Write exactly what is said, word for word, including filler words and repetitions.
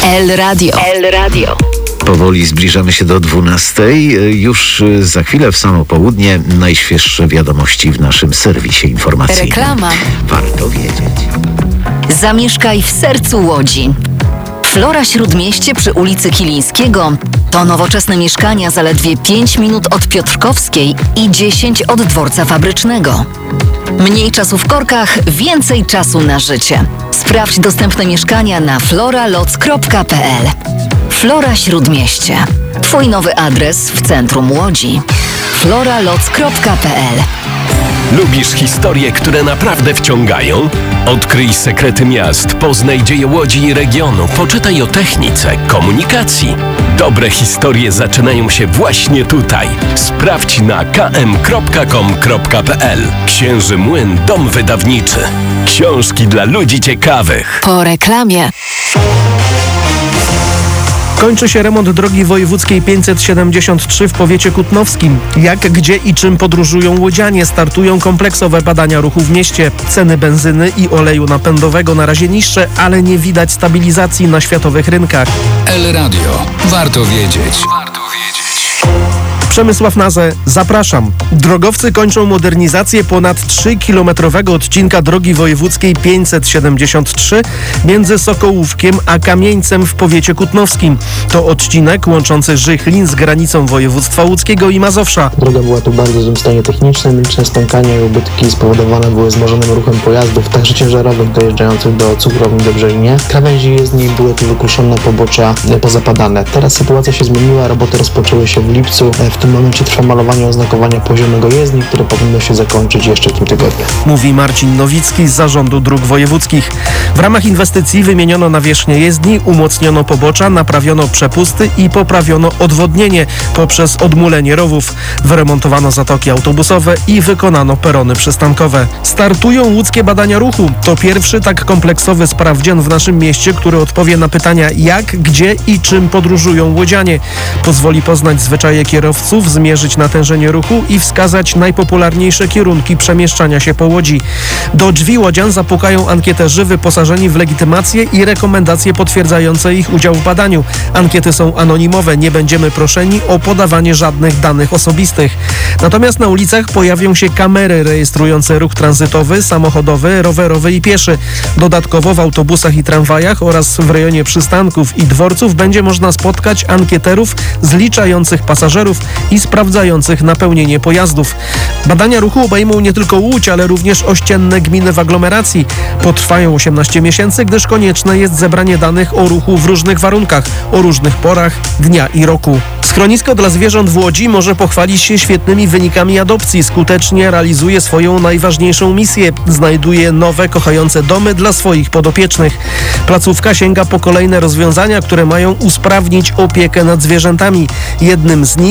El Radio. El Radio. Powoli zbliżamy się do dwunastej. Już za chwilę w samo południe najświeższe wiadomości w naszym serwisie informacyjnym. Reklama. Warto wiedzieć. Zamieszkaj w sercu Łodzi. Flora Śródmieście przy ulicy Kilińskiego to nowoczesne mieszkania zaledwie pięć minut od Piotrkowskiej i dziesięć od dworca fabrycznego. Mniej czasu w korkach, więcej czasu na życie. Sprawdź dostępne mieszkania na floraloc kropka p l. Flora Śródmieście. Twój nowy adres w centrum Łodzi. floraloc kropka p l. Lubisz historie, które naprawdę wciągają? Odkryj sekrety miast, poznaj dzieje Łodzi i regionu, poczytaj o technice, komunikacji. Dobre historie zaczynają się właśnie tutaj. Sprawdź na k m kropka com kropka p l. Księży Młyn Dom Wydawniczy. Książki dla ludzi ciekawych. Po reklamie. Kończy się remont drogi wojewódzkiej pięćset siedemdziesiąt trzy w powiecie kutnowskim. Jak, gdzie i czym podróżują łodzianie? Startują kompleksowe badania ruchu w mieście. Ceny benzyny i oleju napędowego na razie niższe, ale nie widać stabilizacji na światowych rynkach. El Radio. Warto wiedzieć. Warto wiedzieć. Przemysław Nazę, zapraszam. Drogowcy kończą modernizację ponad trzykilometrowego odcinka drogi wojewódzkiej pięćset siedemdziesiąt trzy między Sokołówkiem a Kamieńcem w powiecie kutnowskim. To odcinek łączący Żychlin z granicą województwa łódzkiego i Mazowsza. Droga była tu w bardzo złym stanie technicznym, liczne stąkania i ubytki spowodowane były wzmożonym ruchem pojazdów, także ciężarowych dojeżdżających do cukrowni do Brzezinie. Krawędzi jezdni były tu wykruszone, pobocza pozapadane. Teraz sytuacja się zmieniła, roboty rozpoczęły się w lipcu. W tym momencie trwa malowanie oznakowania poziomego jezdni, które powinno się zakończyć jeszcze w tym tygodniu. Mówi Marcin Nowicki z Zarządu Dróg Wojewódzkich. W ramach inwestycji wymieniono nawierzchnię jezdni, umocniono pobocza, naprawiono przepusty i poprawiono odwodnienie poprzez odmulenie rowów. Wyremontowano zatoki autobusowe i wykonano perony przystankowe. Startują łódzkie badania ruchu. To pierwszy tak kompleksowy sprawdzian w naszym mieście, który odpowie na pytania jak, gdzie i czym podróżują łodzianie. Pozwoli poznać zwyczaje kierowców, zmierzyć natężenie ruchu i wskazać najpopularniejsze kierunki przemieszczania się po Łodzi. Do drzwi łodzian zapukają ankieterzy wyposażeni w legitymacje i rekomendacje potwierdzające ich udział w badaniu. Ankiety są anonimowe, nie będziemy proszeni o podawanie żadnych danych osobistych. Natomiast na ulicach pojawią się kamery rejestrujące ruch tranzytowy, samochodowy, rowerowy i pieszy. Dodatkowo w autobusach i tramwajach oraz w rejonie przystanków i dworców będzie można spotkać ankieterów zliczających pasażerów i sprawdzających napełnienie pojazdów. Badania ruchu obejmą nie tylko Łódź, ale również ościenne gminy w aglomeracji. Potrwają osiemnaście miesięcy, gdyż konieczne jest zebranie danych o ruchu w różnych warunkach, o różnych porach dnia i roku. Schronisko dla zwierząt w Łodzi może pochwalić się świetnymi wynikami adopcji. Skutecznie realizuje swoją najważniejszą misję. Znajduje nowe, kochające domy dla swoich podopiecznych. Placówka sięga po kolejne rozwiązania, które mają usprawnić opiekę nad zwierzętami. Jednym z nich